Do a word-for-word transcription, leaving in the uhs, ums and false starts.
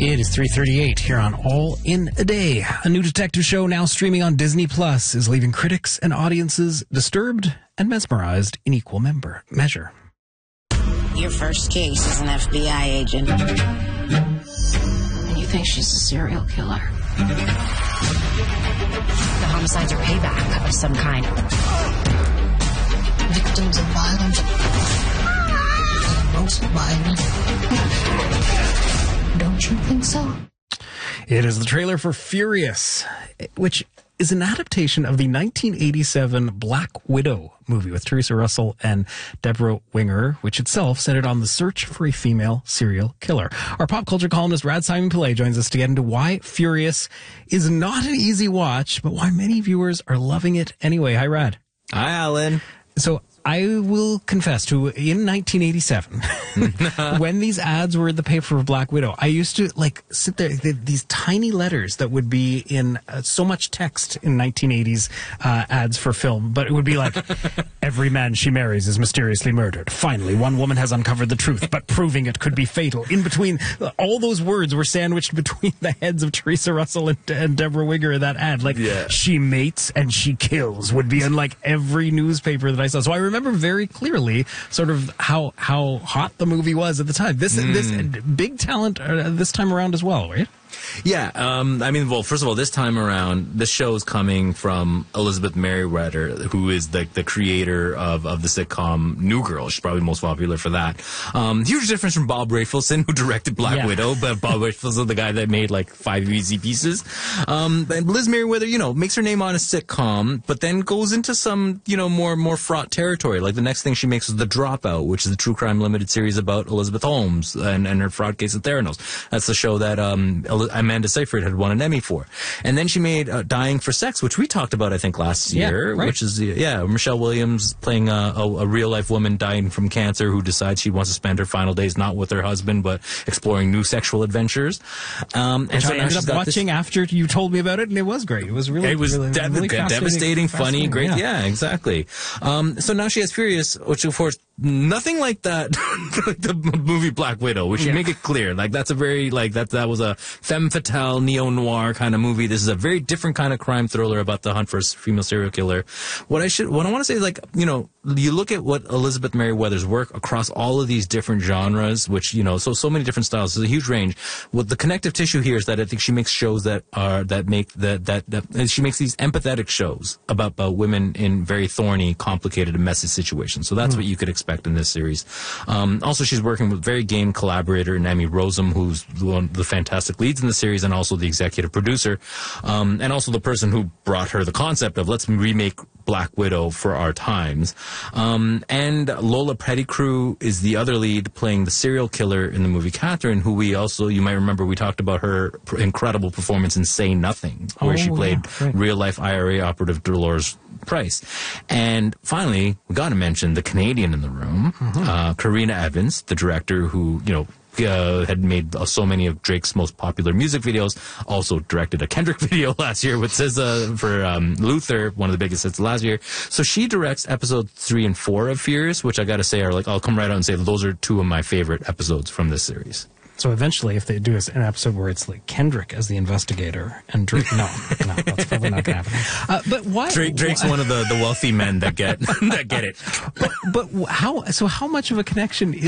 It is three thirty-eight here on All in a Day. A new detective show now streaming on Disney Plus is leaving critics and audiences disturbed and mesmerized in equal member measure. Your first case is an F B I agent. And you think she's a serial killer? The homicides are payback of some kind. Victims of violence. Most violent. Don't you think so? It is the trailer for Furious, which is an adaptation of the nineteen eighty-seven Black Widow movie with Theresa Russell and Deborah Winger, which itself centered on the search for a female serial killer. Our pop culture columnist Rad Simon Pillay joins us to get into why Furious is not an easy watch, but why many viewers are loving it anyway. Hi, Rad. Hi, Alan. So I will confess to, in nineteen eighty-seven, when these ads were in the paper for Black Widow, I used to like sit there, th- these tiny letters that would be in uh, so much text in nineteen eighties uh, ads for film, but it would be like, every man she marries is mysteriously murdered. Finally, one woman has uncovered the truth, but proving it could be fatal. In between, all those words were sandwiched between the heads of Theresa Russell and, and Deborah Winger in that ad. Like, yeah. She mates and she kills would be in like every newspaper that I saw. So I remember very clearly sort of how how hot the movie was at the time. This mm. this big talent uh, this time around as well, right? Yeah, um, I mean, well, first of all, this time around, the show is coming from Elizabeth Merriweather, who is the the creator of, of the sitcom New Girl. She's probably most popular for that. Um, huge difference from Bob Rafelson, who directed Black yeah. Widow, but Bob Rafelson, the guy that made like five easy pieces. Um, and Liz Merriweather, you know, makes her name on a sitcom, but then goes into some, you know, more more fraught territory. Like the next thing she makes was The Dropout, which is the true crime limited series about Elizabeth Holmes and, and her fraud case at Theranos. That's the show that um, Amanda Seyfried had won an Emmy for. And then she made uh, Dying for Sex, which we talked about, I think, last yeah, year, right. which is, yeah, Michelle Williams playing a, a, a real-life woman dying from cancer who decides she wants to spend her final days not with her husband, but exploring new sexual adventures. Um, which and so I ended up watching this... after you told me about it, and it was great. It was really, it was really, de- really devastating, funny, great. Yeah, yeah exactly. Um, so now she has Furious, which, of course, nothing like that, like the movie Black Widow. We should yeah. make it clear. Like, that's a very, like, that that was a femme fatale, neo-noir kind of movie. This is a very different kind of crime thriller about the hunt for a female serial killer. What I should, what I want to say is, like, you know, you look at what Elizabeth Merriweather's work across all of these different genres, which, you know, so, so many different styles. There's a huge range. What the connective tissue here is that I think she makes shows that are, that make, that, that, that she makes these empathetic shows about, about women in very thorny, complicated, and messy situations. So that's mm. what you could expect in this series. Um, also, she's working with very game collaborator Nami Rosum, who's one of the fantastic leads in the series and also the executive producer, um, and also the person who brought her the concept of let's remake Black Widow for our times. Um, and Lola Pettigrew is the other lead, playing the serial killer in the movie Catherine, who we also, you might remember, we talked about her pr- incredible performance in Say Nothing, where oh, she played yeah, right. real-life I R A operative Dolores Price. And finally, we got to mention the Canadian in the room, mm-hmm. uh, Karina Evans, the director who, you know, Uh, had made uh, so many of Drake's most popular music videos. Also directed a Kendrick video last year with S Z A for um, Luther, one of the biggest hits last year. So she directs episode three and four of Furious, which I got to say are like, I'll come right out and say those are two of my favorite episodes from this series. So eventually, if they do an episode where it's like Kendrick as the investigator and Drake, no, no, that's probably not going to happen. Uh, but why? Drake, Drake's why? one of the, the wealthy men that get that get it. But, but how? So how much of a connection is